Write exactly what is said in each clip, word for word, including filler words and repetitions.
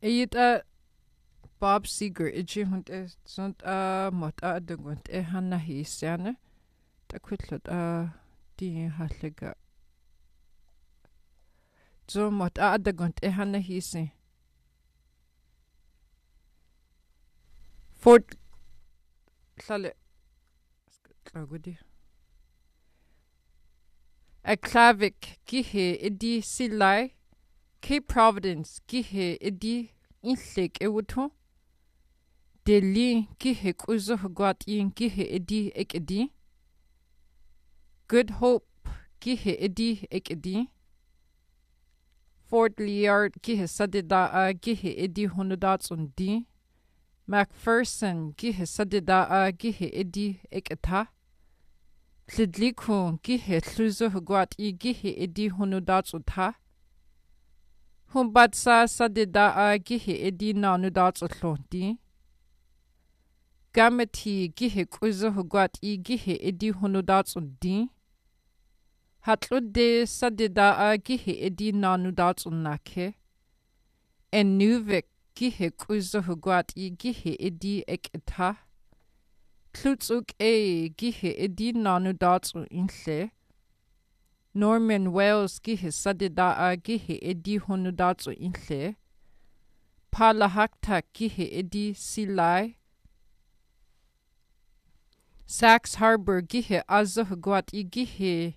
Eet a Bob Seger iji hunt e sunt a mot a adugunt e hanna hisiane. Da kwitlot a di halliga. So mot a adugunt e hanna hisi. Fort Llale Tlagudi. A Clavik gihe idi silai. Cape Providence gihe idi inlik ewuto. Deli gihe kuzo hugwat in gihe idi ekedi. Good Hope gihe idi ekedi. Fort Liard gihe sadida gihe idi hunudats undi. Macpherson gihe sadida gihe idi eketa. Tlidliku gihe tluzo hugwat i gihe idi hunudats utha. Humbatsa sadida gihe idi nanudats utlonti. Gameti gihe kuzo hugwat i gihe idi hunudats undi. Hatlude sadida gihe idi nanudats unnake. Enuvik gihe kuzo hugwat i gihe idi eketa. Tlutsuk e gihe idi nanudats uninhle. Norman Wales gihe sadida gihe idi hunudats uninhle. Palahakta gihe idi silai. Sax Harbor gihe azo hugwat i gihe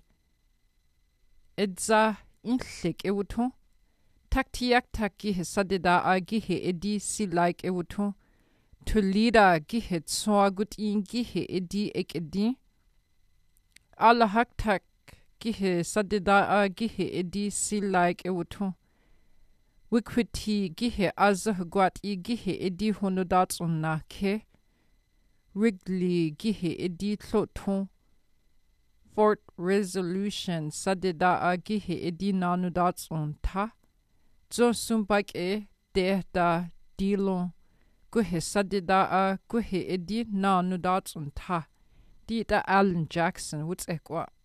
edza inhlik ewuto. Taktiaktak gihe sadida gihe idi silaik ewuto. Tulida gihe tsoagut in gihe idi ekedi. Alahaktak gihe sadida gihe idi silaik ewuto. Wikwiti gihe azo hugwat i gihe idi hunudats unnake. Wrigley gihe idi tloton. Fort Resolution sadida gihe idi nanudats unta. Zo sumbak e dehda dilon. Guhe sadida guhe idi nanudats unta. Dita Alan Jackson, what's ekwa?